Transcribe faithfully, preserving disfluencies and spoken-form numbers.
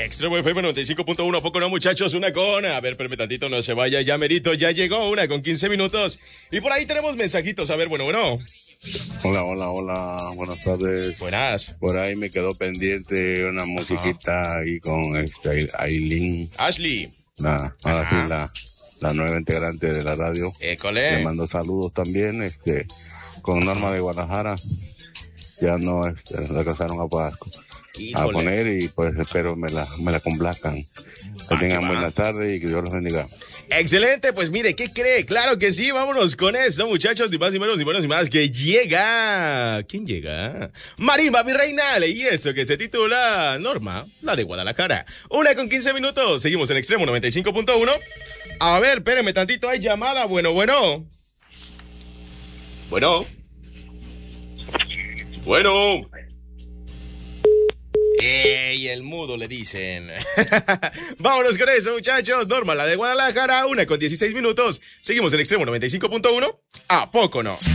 Extremo F M noventa y cinco punto uno, poco no, muchachos, una con, a ver, espérame tantito, no se vaya, ya merito, ya llegó, una con quince minutos, y por ahí tenemos mensajitos, a ver, bueno, bueno. Hola, hola, hola, buenas tardes. Buenas. Por ahí me quedó pendiente una musiquita ahí con este Aileen. Ashley. La, ahora sí, la, la nueva integrante de la radio. École. Le mando saludos también, este, con Norma de Guadalajara. Ya no, este, la casaron a, a poner y pues espero me la, me la complazcan. Que ah, tengan buena tarde y que Dios los bendiga. Excelente, pues mire, ¿qué cree? Claro que sí, vámonos con eso, muchachos, ni más ni menos ni menos ni más, que llega. ¿Quién llega? Marimba Virreinal, y eso que se titula Norma, la de Guadalajara. Una con quince minutos, seguimos en Extremo noventa y cinco punto uno. A ver, espérenme tantito, hay llamada, bueno, bueno. Bueno. Bueno. ¡Ey, el mudo! Le dicen. Vámonos con eso, muchachos. Norma, la de Guadalajara, una con dieciséis minutos. Seguimos en Extremo noventa y cinco punto uno. ¿A poco no?